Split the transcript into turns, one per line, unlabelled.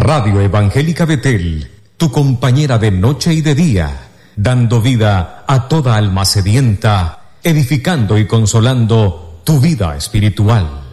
Radio Evangélica Betel, tu compañera de noche y de día, dando vida a toda alma sedienta, edificando y consolando tu vida espiritual.